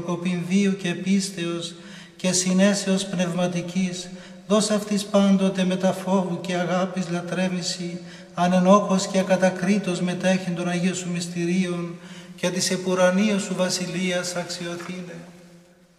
κοπινδίου και πίστεως και συνέσεως πνευματικής, δώσ' αυτής πάντοτε μετά φόβου και αγάπης λατρεύηση, ανενόχως και ακατακρίτως μετέχει των Αγίων Σου μυστηρίων και της επουρανίας Σου βασιλείας αξιοθήνε.